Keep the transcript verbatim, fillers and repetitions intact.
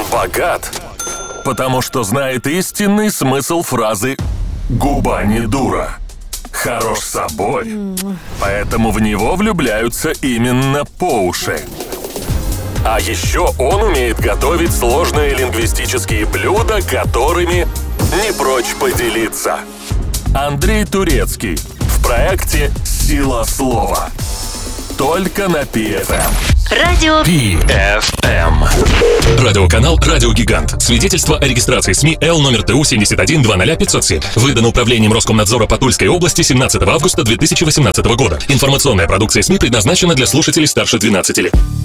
богат, потому что знает истинный смысл фразы «губа не дура». Хорош собой, поэтому в него влюбляются именно по уши. А еще он умеет готовить сложные лингвистические блюда, которыми не прочь поделиться. Андрей Турецкий в проекте «Сила слова». Только на пи эф эм. Радио пи эф эм. Радиоканал «Радио Гигант». Свидетельство о регистрации СМИ Л номер Т У семьдесят один двадцать пятьсот семь. Выдано Управлением Роскомнадзора по Тульской области семнадцатого августа две тысячи восемнадцатого года. Информационная продукция СМИ предназначена для слушателей старше двенадцати лет.